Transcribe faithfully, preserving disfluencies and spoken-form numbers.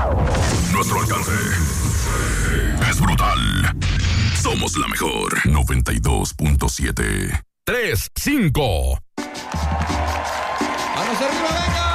Nuestro alcance es brutal. Somos la mejor. noventa y dos punto siete. tres, cinco. ¡Manos arriba, venga!